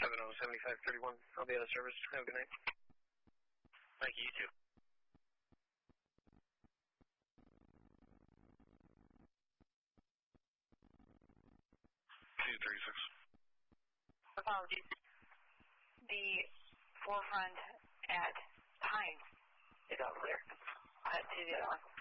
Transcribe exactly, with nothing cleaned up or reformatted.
seven oh seven five three one. I'll be out of service. Have a good night. Thank you, you too. two three six. Apologies. The forefront at Pines is all clear. Uh, to the other one.